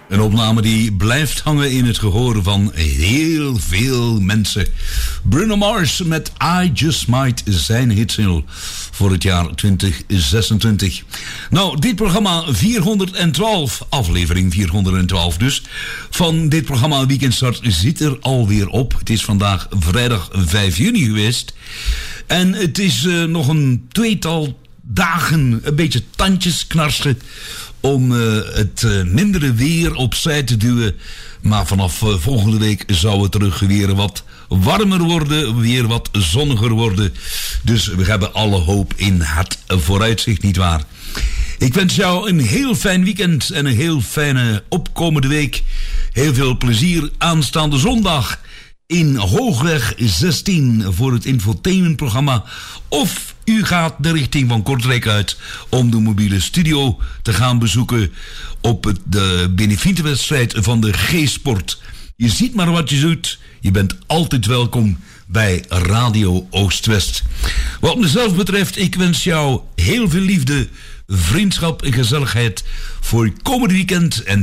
Een opname die blijft hangen in het gehoor van heel veel mensen. Bruno Mars met I Just Might, zijn hitsingle voor het jaar 2026. Nou, dit programma 412, aflevering 412 dus, van dit programma Weekendstart zit er alweer op. Het is vandaag vrijdag 5 juni geweest. En het is nog een tweetal dagen een beetje tandjes knarsen om het mindere weer opzij te duwen. Maar vanaf volgende week zou het terug weer wat warmer worden, weer wat zonniger worden. Dus we hebben alle hoop in het vooruitzicht, nietwaar? Ik wens jou een heel fijn weekend en een heel fijne opkomende week. Heel veel plezier aanstaande zondag in Hoogweg 16 voor het infotainmentprogramma. Of u gaat de richting van Kortrijk uit om de mobiele studio te gaan bezoeken op de benefietenwedstrijd van de G-Sport. Je ziet maar wat je doet. Je bent altijd welkom bij Radio Oost-West. Wat mezelf betreft, ik wens jou heel veel liefde, vriendschap en gezelligheid voor het komende weekend. En